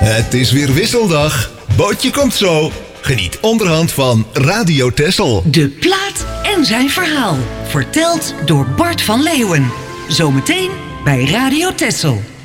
Het is weer wisseldag. Bootje komt zo. Geniet onderhand van Radio Texel. De plaat en zijn verhaal. Verteld door Bart van Leeuwen. Zometeen bij Radio Texel.